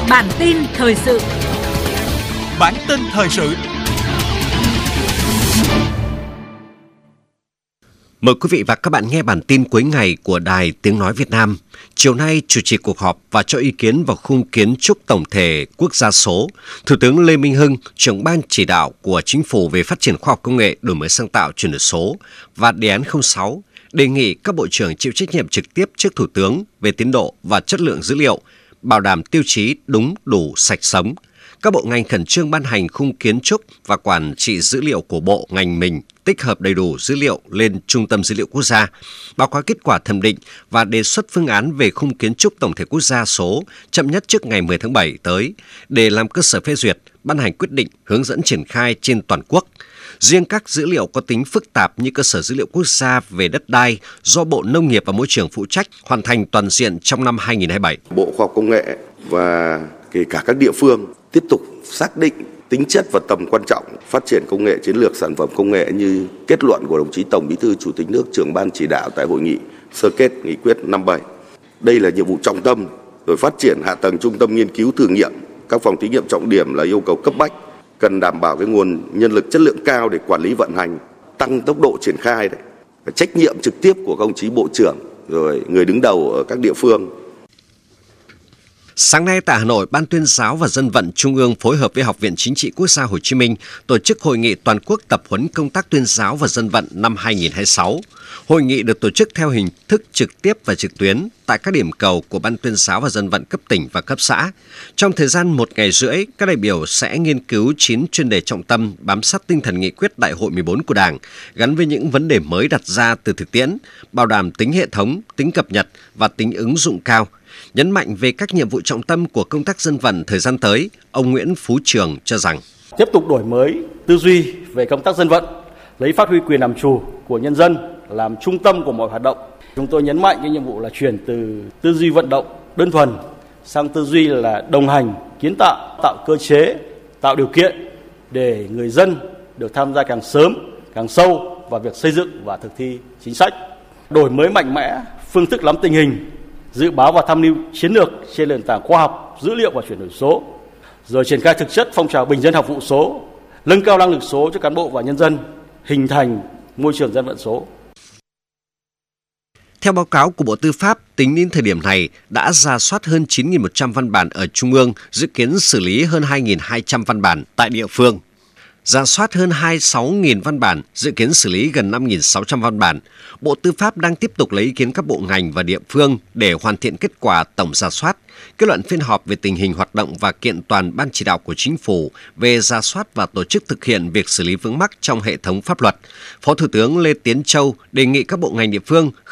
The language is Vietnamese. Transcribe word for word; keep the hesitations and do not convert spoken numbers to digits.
Bản tin thời sự. Bản tin thời sự. Mời quý vị và các bạn nghe bản tin cuối ngày của Đài Tiếng Nói Việt Nam. Chiều nay, chủ trì cuộc họp và cho ý kiến vào khung kiến trúc tổng thể quốc gia số, Thủ tướng Lê Minh Hưng, trưởng ban chỉ đạo của Chính phủ về phát triển khoa học công nghệ, đổi mới sáng tạo, chuyển đổi số và đề án không sáu, đề nghị các bộ trưởng chịu trách nhiệm trực tiếp trước Thủ tướng về tiến độ và chất lượng dữ liệu, bảo đảm tiêu chí đúng, đủ, sạch, sống. Các bộ ngành khẩn trương ban hành khung kiến trúc và quản trị dữ liệu của bộ ngành mình, tích hợp đầy đủ dữ liệu lên Trung tâm Dữ liệu Quốc gia, báo cáo kết quả thẩm định và đề xuất phương án về khung kiến trúc tổng thể quốc gia số chậm nhất trước ngày mười tháng bảy tới để làm cơ sở phê duyệt, ban hành quyết định hướng dẫn triển khai trên toàn quốc. Riêng các dữ liệu có tính phức tạp như cơ sở dữ liệu quốc gia về đất đai do Bộ Nông nghiệp và Môi trường phụ trách hoàn thành toàn diện trong năm hai nghìn không trăm hai mươi bảy. Bộ Khoa học Công nghệ và kể cả các địa phương tiếp tục xác định tính chất và tầm quan trọng phát triển công nghệ, chiến lược sản phẩm công nghệ như kết luận của đồng chí Tổng Bí thư Chủ tịch nước, trưởng ban chỉ đạo tại hội nghị sơ kết nghị quyết năm bảy. Đây là nhiệm vụ trọng tâm, rồi phát triển hạ tầng trung tâm nghiên cứu thử nghiệm, các phòng thí nghiệm trọng điểm là yêu cầu cấp bách, cần đảm bảo cái nguồn nhân lực chất lượng cao để quản lý vận hành, tăng tốc độ triển khai đấy. Trách nhiệm trực tiếp của các đồng chí bộ trưởng rồi người đứng đầu ở các địa phương. Sáng nay tại Hà Nội, Ban Tuyên giáo và Dân vận Trung ương phối hợp với Học viện Chính trị Quốc gia Hồ Chí Minh tổ chức hội nghị toàn quốc tập huấn công tác tuyên giáo và dân vận năm hai nghìn không trăm hai mươi sáu. Hội nghị được tổ chức theo hình thức trực tiếp và trực tuyến tại các điểm cầu của Ban Tuyên giáo và Dân vận cấp tỉnh và cấp xã. Trong thời gian một ngày rưỡi, các đại biểu sẽ nghiên cứu chín chuyên đề trọng tâm bám sát tinh thần nghị quyết Đại hội mười bốn của Đảng, gắn với những vấn đề mới đặt ra từ thực tiễn, bảo đảm tính hệ thống, tính cập nhật và tính ứng dụng cao. Nhấn mạnh về các nhiệm vụ trọng tâm của công tác dân vận thời gian tới, ông Nguyễn Phú Trường cho rằng tiếp tục đổi mới tư duy về công tác dân vận, lấy phát huy quyền làm chủ của nhân dân làm trung tâm của mọi hoạt động. Chúng tôi nhấn mạnh cái nhiệm vụ là chuyển từ tư duy vận động đơn thuần sang tư duy là đồng hành, kiến tạo, tạo cơ chế, tạo điều kiện để người dân được tham gia càng sớm, càng sâu vào việc xây dựng và thực thi chính sách. Đổi mới mạnh mẽ phương thức nắm tình hình, dự báo và tham mưu chiến lược trên nền tảng khoa học, dữ liệu và chuyển đổi số, rồi triển khai thực chất phong trào bình dân học vụ số, nâng cao năng lực số cho cán bộ và nhân dân, hình thành môi trường dân vận số. Theo báo cáo của Bộ Tư pháp, tính đến thời điểm này đã rà soát hơn chín nghìn một trăm văn bản ở Trung ương, dự kiến xử lý hơn hai nghìn hai trăm văn bản tại địa phương. Rà soát hơn hai mươi sáu nghìn văn bản, dự kiến xử lý gần năm nghìn sáu trăm văn bản. Bộ Tư pháp đang tiếp tục lấy ý kiến các bộ ngành và địa phương để hoàn thiện kết quả tổng rà soát, kết luận phiên họp về tình hình hoạt động và kiện toàn Ban chỉ đạo của Chính phủ về rà soát và tổ chức thực hiện việc xử lý vướng mắc trong hệ thống pháp luật. Phó Thủ tướng Lê Tiến Châu đề nghị các bộ ngành địa phương